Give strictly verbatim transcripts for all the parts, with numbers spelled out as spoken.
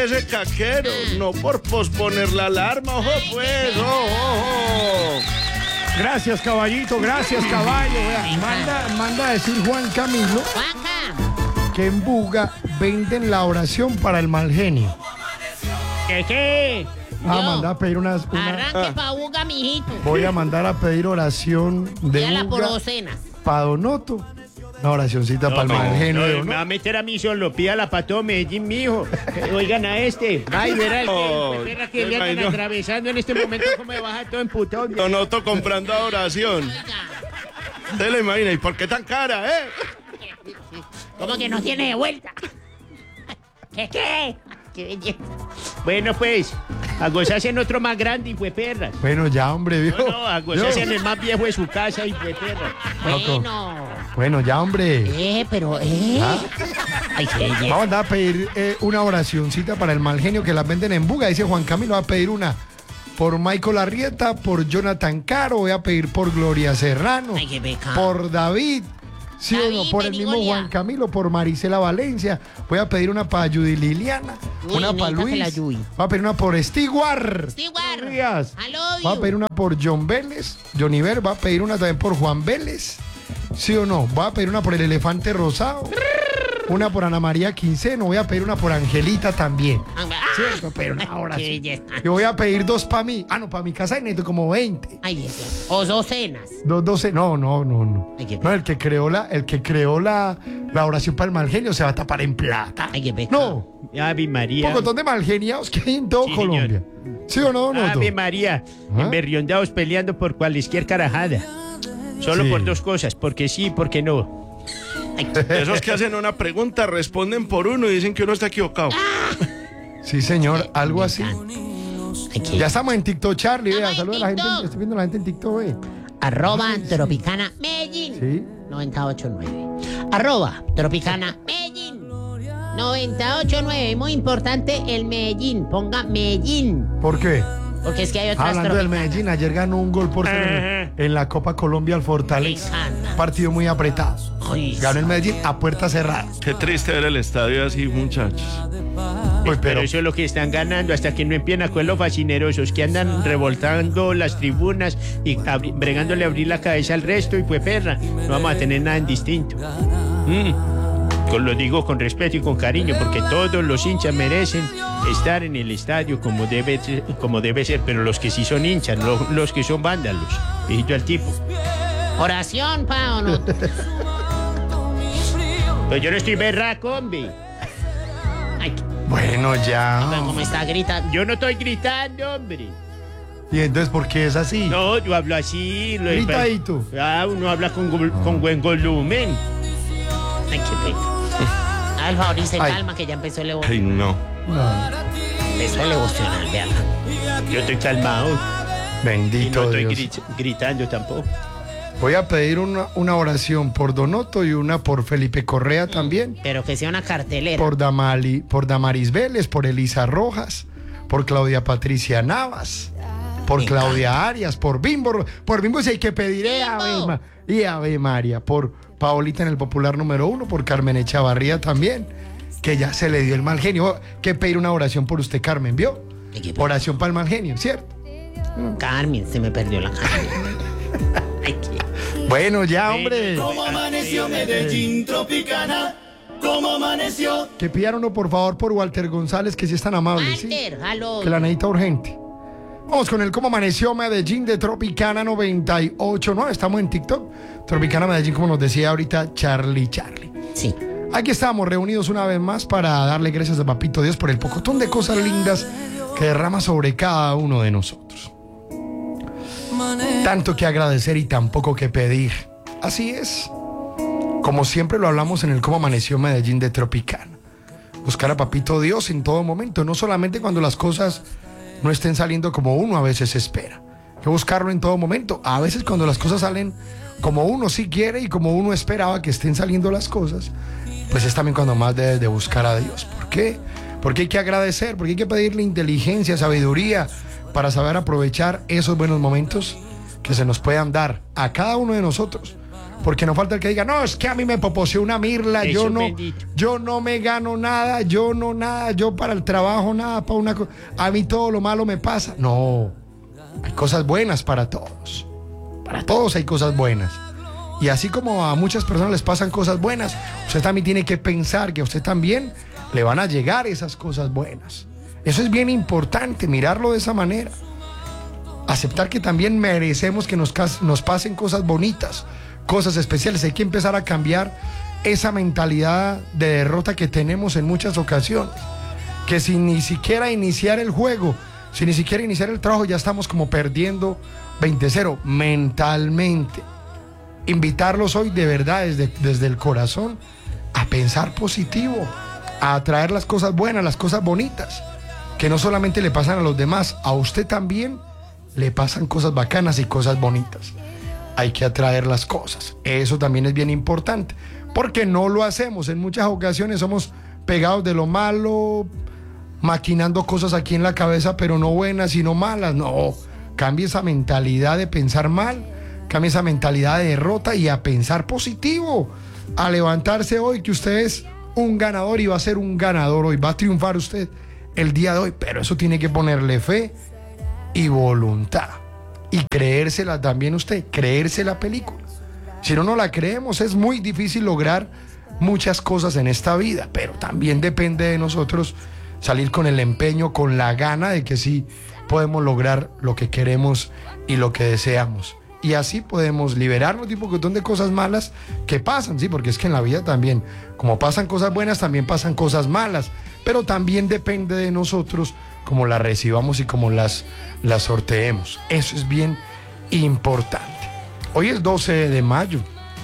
ese caquero, no por posponer la alarma, ojo pues, ojo, ojo. Gracias, caballito, gracias, caballo. Vea, manda, manda a decir Juan Camilo que en Buga venden la oración para el mal genio. ¿Qué qué? Ah, mandar a pedir unas. Una, Arranque ah. pa' Buga, mijito. Voy a mandar a pedir oración de ya la por Buga docenas. Pa' Donoto. Una oracioncita no, para el no, mal genio. No, no, me va a meter a mí solo, pídala para todo Medellín, mijo. Oigan a este. Ay, verá el oh, que, espera que le andan atravesando en este momento como me baja todo emputado. Donoto comprando a oración. ¿Te lo imagina? ¿Y por qué tan cara, eh? ¿Cómo que no tiene de vuelta? ¿Qué qué? Qué belleza. Bueno, pues, a gozarse en otro más grande y fue perra. Bueno, ya, hombre, viejo. No, no, a gozarse en el más viejo de su casa y fue perra. Bueno. Bueno, ya, hombre. Eh, pero, eh. ¿Ah? Ay, qué belleza. Vamos a andar a pedir eh, una oracioncita para el mal genio que las venden en Buga. Dice Juan Camilo, va a pedir una por Michael Arrieta, por Jonathan Caro, voy a pedir por Gloria Serrano, ay, qué pecado. Por David. Sí David, o no, por el mismo Golia. Juan Camilo, por Marisela Valencia. Voy a pedir una para Judy Liliana, Uy, una para Luis. Voy a pedir una por Stewart. Stewart. Voy a pedir una por John Vélez. Johnny Ver. Va a pedir una también por Juan Vélez. ¿Sí o no? Voy a pedir una por el Elefante Rosado. Una por Ana María Quinceno. Voy a pedir una por Angelita también. Ah, ¿cierto? Pero una hora sí. Y voy a pedir dos para mí. Ah, no, para mi casa necesito como veinte. Ay, Dios. O docenas. Dos docenas. No, no, no, no. Ay, no, el que creó la, el que creó la, la oración para el mal genio se va a tapar en plata. Ay, qué pecado. No. Ave María. Un montón de malgeniados que hay en todo sí, Colombia. Señor. ¿Sí o no, no? Ave María. ¿Ah? Emberriondados peleando por cualquier carajada. Solo sí. Por dos cosas, porque sí, porque no. Esos que hacen una pregunta responden por uno y dicen que uno está equivocado. Sí, señor, algo así. Ya estamos en TikTok, Charlie. Vea, saluda a la gente. Estoy viendo a la gente en TikTok, eh. Arroba Tropicana Medellín. Sí. noventa y ocho nueve. Arroba Tropicana Medellín. noventa y ocho nueve. Muy importante el Medellín. Ponga Medellín. ¿Por qué? Porque es que hay otras Hablando del Medellín, ayer ganó un gol por cero en, en la Copa Colombia al Fortaleza. Partido muy apretado. Ay, ganó el Medellín a puerta cerrada. Qué triste ver el estadio así, muchachos. Pues, pero, pero eso es lo que están ganando hasta que no empiezan a coger los fascinerosos que andan revoltando las tribunas y abri- bregándole a abrir la cabeza al resto y pues perra, no vamos a tener nada en distinto. Mm. Lo digo con respeto y con cariño porque todos los hinchas merecen estar en el estadio como debe ser, como debe ser, pero los que sí son hinchas, no los que son vándalos. Dijito al tipo. Oración, pa, ¿o no? Pues yo no estoy berraco, hombre. Ay, bueno, ya. ¿Cómo está gritando? Yo no estoy gritando, hombre. ¿Y entonces por qué es así? No, yo hablo así. Lo Gritadito. Ah, uno habla con, con buen volumen. Ay, qué pena. Ah, el favor, dice calma que ya empezó el emocional. Ay, no. no. Empezó el emocional, vean. Yo estoy calmado. Bendito y no Dios. estoy grit- gritando tampoco. Voy a pedir una, una oración por Donoto y una por Felipe Correa también. Pero que sea una cartelera. Por, Damali, por Damaris Vélez, por Elisa Rojas, por Claudia Patricia Navas, por Me Claudia encanta. Arias, por Bimbo. Por Bimbo si hay que pedir eh, Ave, y Ave María. Por Paolita en el popular número uno, por Carmen Echavarría también, que ya se le dio el mal genio. Que pedir una oración por usted, Carmen, ¿vio? Oración para el mal genio, ¿cierto? Carmen, se me perdió la Carmen. Ay, qué... Bueno, ya, hombre. ¿Cómo amaneció Medellín Tropicana? ¿Cómo amaneció? Que pidan uno, por favor, por Walter González, que sí es tan amable. Walter, ¿sí? hello. Que la necesita urgente. Vamos con el Cómo amaneció Medellín de Tropicana noventa y ocho nueve. Estamos en TikTok. Tropicana Medellín, como nos decía ahorita Charlie Charlie. Sí. Aquí estamos reunidos una vez más para darle gracias a Papito Dios por el pocotón de cosas lindas que derrama sobre cada uno de nosotros. Tanto que agradecer y tan poco que pedir. Así es. Como siempre lo hablamos en el Cómo amaneció Medellín de Tropicana. Buscar a Papito Dios en todo momento, no solamente cuando las cosas no estén saliendo como uno a veces espera. Hay que buscarlo en todo momento. A veces cuando las cosas salen como uno sí quiere y como uno esperaba que estén saliendo las cosas, pues es también cuando más debes de buscar a Dios. ¿Por qué? Porque hay que agradecer, porque hay que pedirle inteligencia, sabiduría para saber aprovechar esos buenos momentos que se nos puedan dar a cada uno de nosotros. porque no falta el que diga, no, es que a mí me poposeó una mirla, Eso yo no, bendito. yo no me gano nada, yo no nada, yo para el trabajo nada, para una cosa, a mí todo lo malo me pasa. No, hay cosas buenas para todos, para todos hay cosas buenas. Y así como a muchas personas les pasan cosas buenas, usted también tiene que pensar que a usted también le van a llegar esas cosas buenas. Eso es bien importante, mirarlo de esa manera. Aceptar que también merecemos que nos, nos pasen cosas bonitas, cosas especiales. Hay que empezar a cambiar esa mentalidad de derrota que tenemos en muchas ocasiones. Que sin ni siquiera iniciar el juego, sin ni siquiera iniciar el trabajo, ya estamos como perdiendo veinte cero mentalmente. Invitarlos hoy de verdad desde, desde el corazón a pensar positivo, a atraer las cosas buenas, las cosas bonitas, que no solamente le pasan a los demás, a usted también le pasan cosas bacanas y cosas bonitas. Hay que atraer las cosas. Eso también es bien importante, porque no lo hacemos. En muchas ocasiones somos pegados de lo malo, maquinando cosas aquí en la cabeza, pero no buenas, sino malas. No, cambie esa mentalidad de pensar mal, cambie esa mentalidad de derrota y a pensar positivo, a levantarse hoy que usted es un ganador y va a ser un ganador hoy, va a triunfar usted el día de hoy, pero eso tiene que ponerle fe y voluntad y creérsela también usted, creerse la película. Si no no la creemos, es muy difícil lograr muchas cosas en esta vida, pero también depende de nosotros salir con el empeño, con la gana de que sí podemos lograr lo que queremos y lo que deseamos. Y así podemos liberarnos de un montón de cosas malas que pasan, sí, porque es que en la vida también, como pasan cosas buenas, también pasan cosas malas, pero también depende de nosotros cómo las recibamos y cómo las, las sorteemos. Eso es bien importante. Hoy es doce de mayo,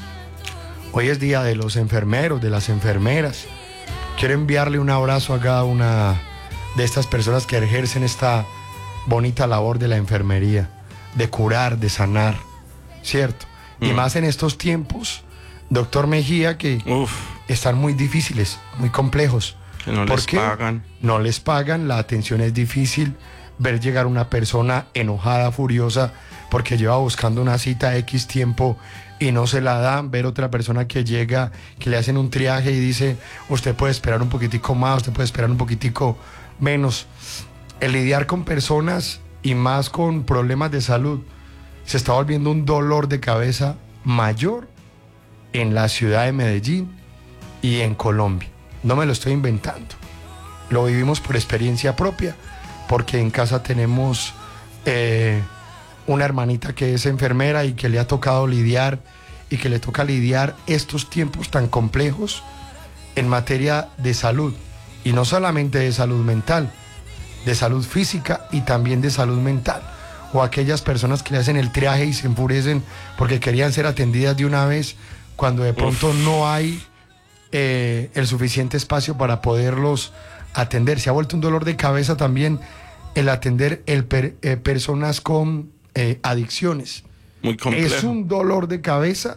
hoy es día de los enfermeros, de las enfermeras. Quiero enviarle un abrazo a cada una de estas personas que ejercen esta bonita labor de la enfermería, de curar, de sanar, ¿cierto? Mm. Y más en estos tiempos, doctor Mejía, que Uf. están muy difíciles, muy complejos. Que no les pagan. No les pagan, la atención es difícil. Ver llegar una persona enojada, furiosa, porque lleva buscando una cita X tiempo y no se la dan. Ver otra persona que llega, que le hacen un triaje y dice, usted puede esperar un poquitico más, usted puede esperar un poquitico menos. El lidiar con personas y más con problemas de salud se está volviendo un dolor de cabeza mayor en la ciudad de Medellín y en Colombia. No me lo estoy inventando, lo vivimos por experiencia propia, porque en casa tenemos eh, una hermanita que es enfermera y que le ha tocado lidiar y que le toca lidiar estos tiempos tan complejos en materia de salud, y no solamente de salud mental, de salud física y también de salud mental. O aquellas personas que le hacen el triaje y se enfurecen porque querían ser atendidas de una vez cuando de pronto Uf. no hay eh, el suficiente espacio para poderlos atender. Se ha vuelto un dolor de cabeza también el atender el per, eh, personas con eh, adicciones. Muy complejo. Es un dolor de cabeza,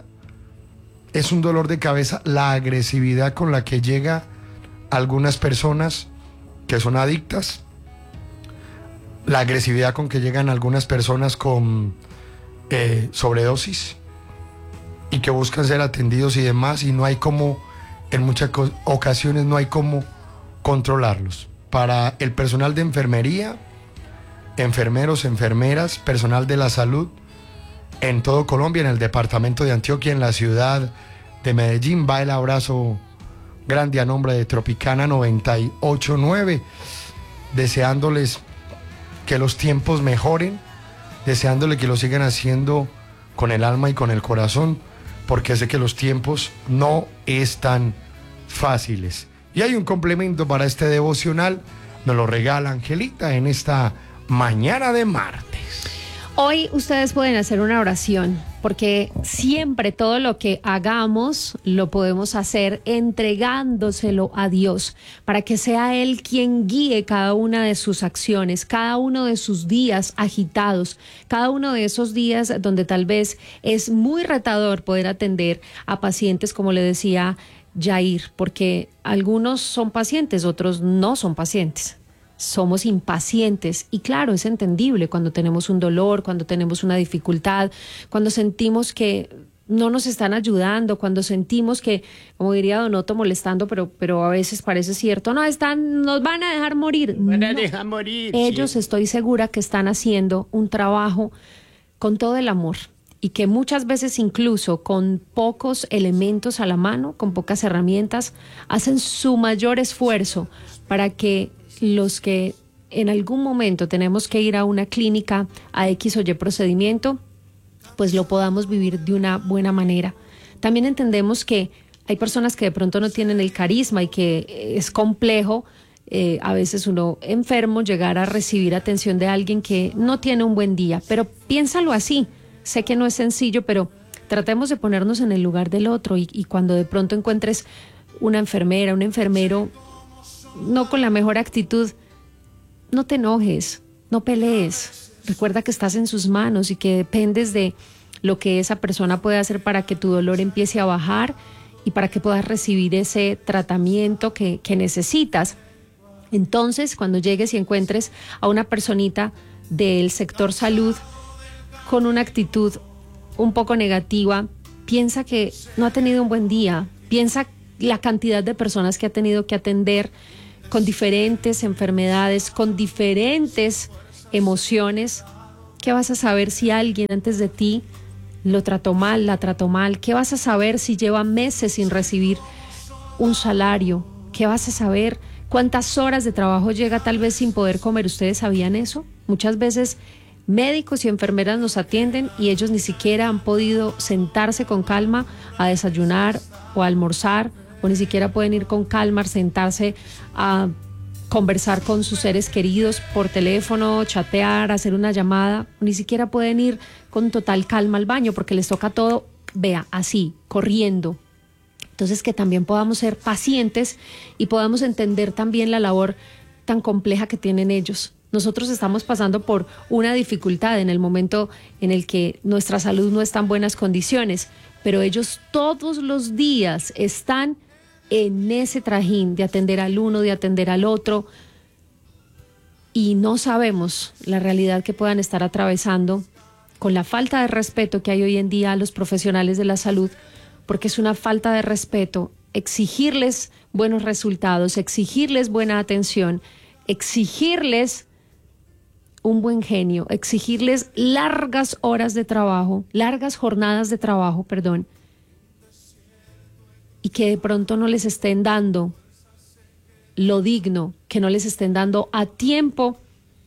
es un dolor de cabeza la agresividad con la que llega algunas personas que son adictas, la agresividad con que llegan algunas personas con eh, sobredosis y que buscan ser atendidos y demás, y no hay como, en muchas ocasiones no hay como controlarlos. Para el personal de enfermería, enfermeros, enfermeras, personal de la salud en todo Colombia, en el departamento de Antioquia, en la ciudad de Medellín, va el abrazo grande a nombre de Tropicana noventa y ocho punto nueve, deseándoles que los tiempos mejoren, deseándole que lo sigan haciendo con el alma y con el corazón, porque sé que los tiempos no están fáciles. Y hay un complemento para este devocional, nos lo regala Angelita en esta mañana de martes. Hoy ustedes pueden hacer una oración, porque siempre todo lo que hagamos lo podemos hacer entregándoselo a Dios, para que sea Él quien guíe cada una de sus acciones, cada uno de sus días agitados, cada uno de esos días donde tal vez es muy retador poder atender a pacientes, como le decía Jair, porque algunos son pacientes, otros no son pacientes. Somos impacientes y claro, es entendible cuando tenemos un dolor, cuando tenemos una dificultad, cuando sentimos que no nos están ayudando, cuando sentimos que, como diría Don Otto, molestando, pero, pero a veces parece cierto, no, están, nos van a dejar morir. Van a No. dejar morir. Ellos sí. estoy segura que están haciendo un trabajo con todo el amor y que muchas veces incluso con pocos elementos a la mano, con pocas herramientas, hacen su mayor esfuerzo para que los que en algún momento tenemos que ir a una clínica a X o Y procedimiento, pues lo podamos vivir de una buena manera. También entendemos que hay personas que de pronto no tienen el carisma y que es complejo, eh, a veces uno enfermo, llegar a recibir atención de alguien que no tiene un buen día, pero piénsalo así. Sé que no es sencillo, pero tratemos de ponernos en el lugar del otro y, y cuando de pronto encuentres una enfermera, un enfermero, no con la mejor actitud, no te enojes, no pelees. Recuerda que estás en sus manos y que dependes de lo que esa persona puede hacer para que tu dolor empiece a bajar y para que puedas recibir ese tratamiento que, que necesitas. Entonces, cuando llegues y encuentres a una personita del sector salud con una actitud un poco negativa, piensa que no ha tenido un buen día, piensa la cantidad de personas que ha tenido que atender con diferentes enfermedades, con diferentes emociones. ¿Qué vas a saber si alguien antes de ti lo trató mal, la trató mal? ¿Qué vas a saber si lleva meses sin recibir un salario? ¿Qué vas a saber cuántas horas de trabajo llega tal vez sin poder comer? ¿Ustedes sabían eso? Muchas veces médicos y enfermeras nos atienden y ellos ni siquiera han podido sentarse con calma a desayunar o a almorzar, o ni siquiera pueden ir con calma a sentarse a conversar con sus seres queridos por teléfono, chatear, hacer una llamada, ni siquiera pueden ir con total calma al baño porque les toca todo, vea, así, corriendo. Entonces que también podamos ser pacientes y podamos entender también la labor tan compleja que tienen ellos. Nosotros estamos pasando por una dificultad en el momento en el que nuestra salud no está en buenas condiciones, pero ellos todos los días están en ese trajín de atender al uno, de atender al otro, y no sabemos la realidad que puedan estar atravesando con la falta de respeto que hay hoy en día a los profesionales de la salud, porque es una falta de respeto exigirles buenos resultados, exigirles buena atención, exigirles un buen genio, exigirles largas horas de trabajo, largas jornadas de trabajo, perdón, y que de pronto no les estén dando lo digno, que no les estén dando a tiempo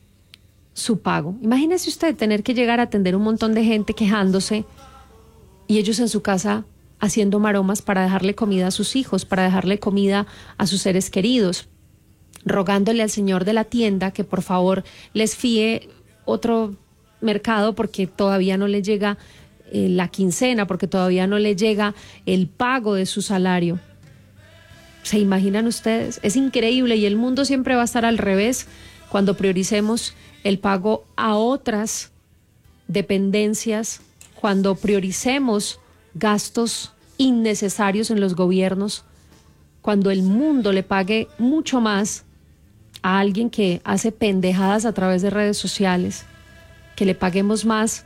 su pago. Imagínese usted tener que llegar a atender un montón de gente quejándose y ellos en su casa haciendo maromas para dejarle comida a sus hijos, para dejarle comida a sus seres queridos, rogándole al señor de la tienda que por favor les fíe otro mercado porque todavía no le llega eh, la quincena, porque todavía no le llega el pago de su salario. ¿Se imaginan ustedes? Es increíble y el mundo siempre va a estar al revés cuando prioricemos el pago a otras dependencias, cuando prioricemos gastos innecesarios en los gobiernos, cuando el mundo le pague mucho más a alguien que hace pendejadas a través de redes sociales, que le paguemos más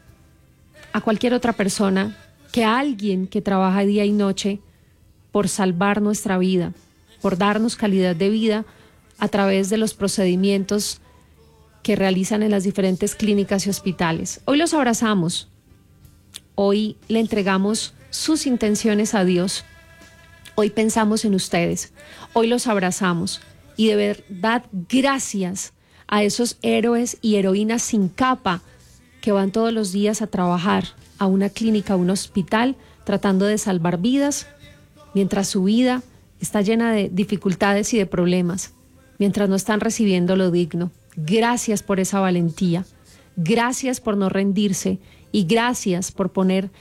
a cualquier otra persona que a alguien que trabaja día y noche por salvar nuestra vida, por darnos calidad de vida a través de los procedimientos que realizan en las diferentes clínicas y hospitales. Hoy los abrazamos, hoy le entregamos sus intenciones a Dios, hoy pensamos en ustedes, hoy los abrazamos y de verdad gracias a esos héroes y heroínas sin capa que van todos los días a trabajar a una clínica, a un hospital, tratando de salvar vidas, mientras su vida está llena de dificultades y de problemas, mientras no están recibiendo lo digno. Gracias por esa valentía, gracias por no rendirse y gracias por poner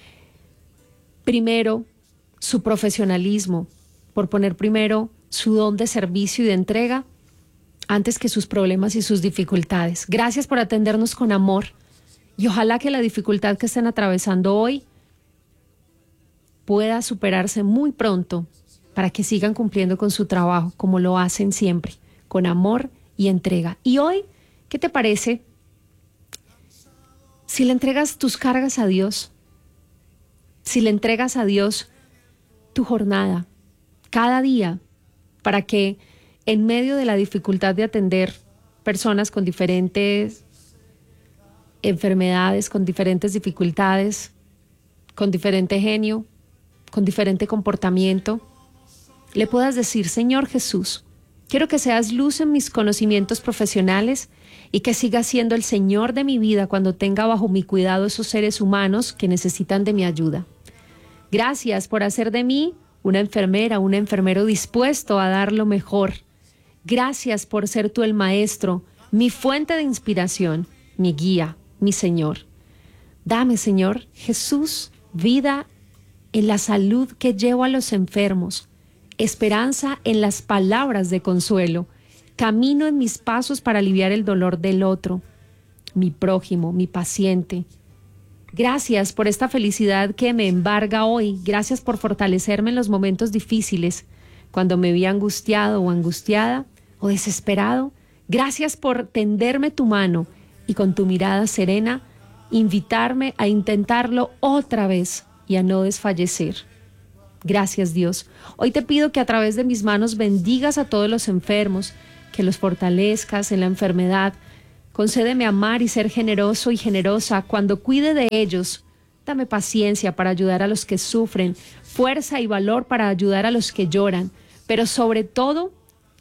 primero su profesionalismo, por poner primero su don de servicio y de entrega antes que sus problemas y sus dificultades. Gracias por atendernos con amor y ojalá que la dificultad que estén atravesando hoy pueda superarse muy pronto para que sigan cumpliendo con su trabajo como lo hacen siempre, con amor y entrega. Y hoy, ¿qué te parece si le entregas tus cargas a Dios? si le entregas a Dios tu jornada, cada día, para que en medio de la dificultad de atender personas con diferentes enfermedades, con diferentes dificultades, con diferente genio, con diferente comportamiento, le puedas decir: Señor Jesús, quiero que seas luz en mis conocimientos profesionales y que sigas siendo el Señor de mi vida cuando tenga bajo mi cuidado esos seres humanos que necesitan de mi ayuda. Gracias por hacer de mí una enfermera, un enfermero dispuesto a dar lo mejor. Gracias por ser tú el maestro, mi fuente de inspiración, mi guía, mi Señor. Dame, Señor Jesús, vida en la salud que llevo a los enfermos, esperanza en las palabras de consuelo, camino en mis pasos para aliviar el dolor del otro, mi prójimo, mi paciente. Gracias por esta felicidad que me embarga hoy. Gracias por fortalecerme en los momentos difíciles, cuando me vi angustiado o angustiada o desesperado. Gracias por tenderme tu mano y con tu mirada serena invitarme a intentarlo otra vez y a no desfallecer. Gracias, Dios. Hoy te pido que a través de mis manos bendigas a todos los enfermos, que los fortalezcas en la enfermedad. Concédeme amar y ser generoso y generosa cuando cuide de ellos. Dame paciencia para ayudar a los que sufren, fuerza y valor para ayudar a los que lloran, pero sobre todo,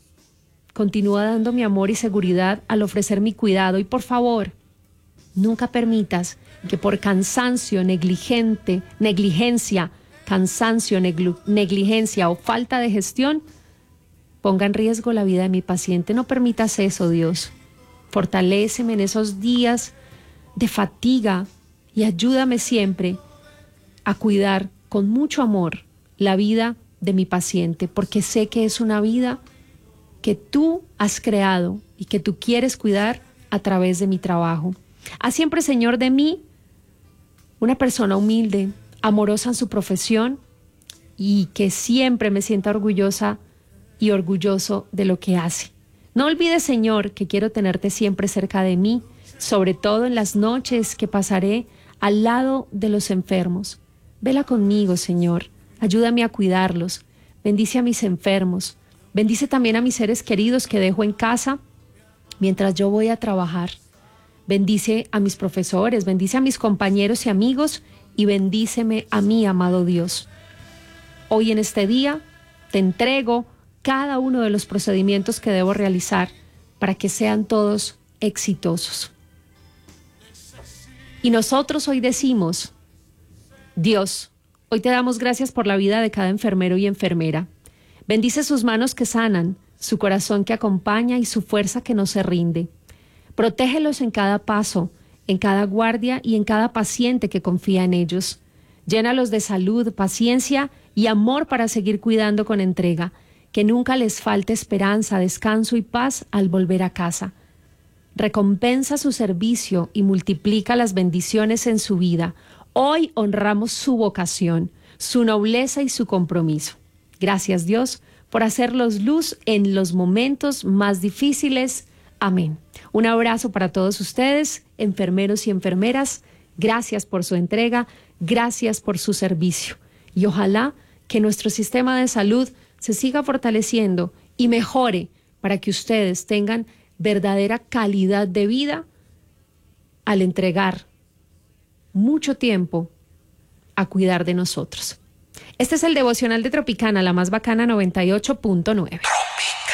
continúa dando mi amor y seguridad al ofrecer mi cuidado. Y por favor, nunca permitas que por cansancio, negligente, negligencia, cansancio, neglu- negligencia o falta de gestión, ponga en riesgo la vida de mi paciente. No permitas eso, Dios. Fortaléceme en esos días de fatiga y ayúdame siempre a cuidar con mucho amor la vida de mi paciente, porque sé que es una vida que tú has creado y que tú quieres cuidar a través de mi trabajo. Haz siempre, Señor, de mí una persona humilde, amorosa en su profesión y que siempre me sienta orgullosa y orgulloso de lo que hace. No olvides, Señor, que quiero tenerte siempre cerca de mí, sobre todo en las noches que pasaré al lado de los enfermos. Vela conmigo, Señor. Ayúdame a cuidarlos. Bendice a mis enfermos. Bendice también a mis seres queridos que dejo en casa mientras yo voy a trabajar. Bendice a mis profesores, bendice a mis compañeros y amigos y bendíceme a mí, amado Dios. Hoy en este día te entrego cada uno de los procedimientos que debo realizar para que sean todos exitosos. Y nosotros hoy decimos: Dios, hoy te damos gracias por la vida de cada enfermero y enfermera. Bendice sus manos que sanan, su corazón que acompaña y su fuerza que no se rinde. Protégelos en cada paso, en cada guardia y en cada paciente que confía en ellos. Llénalos de salud, paciencia y amor para seguir cuidando con entrega. Que nunca les falte esperanza, descanso y paz al volver a casa. Recompensa su servicio y multiplica las bendiciones en su vida. Hoy honramos su vocación, su nobleza y su compromiso. Gracias, Dios, por hacerlos luz en los momentos más difíciles. Amén. Un abrazo para todos ustedes, enfermeros y enfermeras. Gracias por su entrega, gracias por su servicio. Y ojalá que nuestro sistema de salud se siga fortaleciendo y mejore para que ustedes tengan verdadera calidad de vida al entregar mucho tiempo a cuidar de nosotros. Este es el devocional de Tropicana, la más bacana noventa y ocho punto nueve.